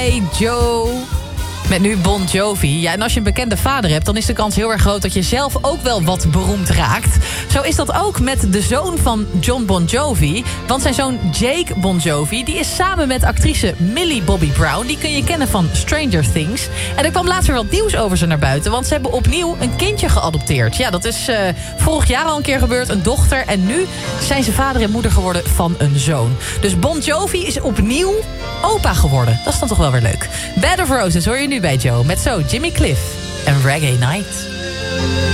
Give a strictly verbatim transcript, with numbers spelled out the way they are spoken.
Hey Joe. Met nu Bon Jovi. Ja, en als je een bekende vader hebt, dan is de kans heel erg groot dat je zelf ook wel wat beroemd raakt. Zo is dat ook met de zoon van John Bon Jovi. Want zijn zoon Jake Bon Jovi, die is samen met actrice Millie Bobby Brown. Die kun je kennen van Stranger Things. En er kwam laatst weer wat nieuws over ze naar buiten. Want ze hebben opnieuw een kindje geadopteerd. Ja, dat is uh, vorig jaar al een keer gebeurd, een dochter. En nu zijn ze vader en moeder geworden van een zoon. Dus Bon Jovi is opnieuw opa geworden. Dat is dan toch wel weer leuk. Bed of Roses hoor je nu bij Joe. Met zo Jimmy Cliff en Reggae Night.